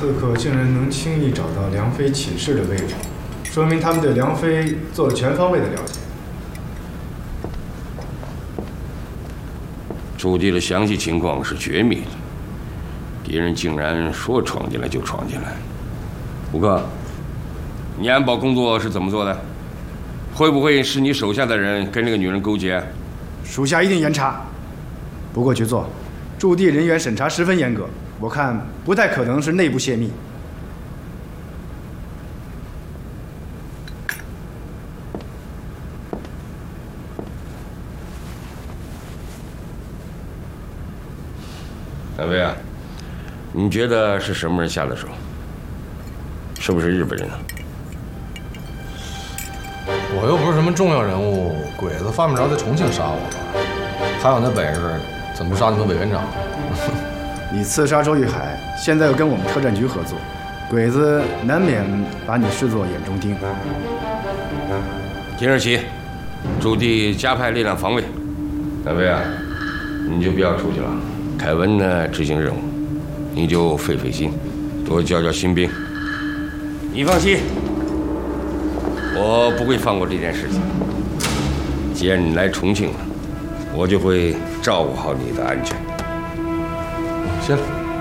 刺客竟然能轻易找到梁妃寝室的位置，说明他们对梁妃做了全方位的了解。 驻地的详细情况是绝密的，敌人竟然说闯进来就闯进来。胡克，你安保工作是怎么做的？会不会是你手下的人跟这个女人勾结？ 属下一定严查。不过局座，驻地人员审查十分严格，我看不太可能是内部泄密。 大飞啊，你觉得是什么人下的手？是不是日本人啊？ 我又不是什么重要人物，鬼子犯不着在重庆杀我吧？他有那本事，怎么不杀你们委员长？ 你刺杀周玉海，现在又跟我们特战局合作，鬼子难免把你视作眼中钉。 今日起，驻地加派力量防卫。大飞啊，你就不要出去了。凯文呢，执行任务，你就费费心，多教教新兵。你放心，我不会放过这件事情。既然你来重庆了，我就会照顾好你的安全。 谢了。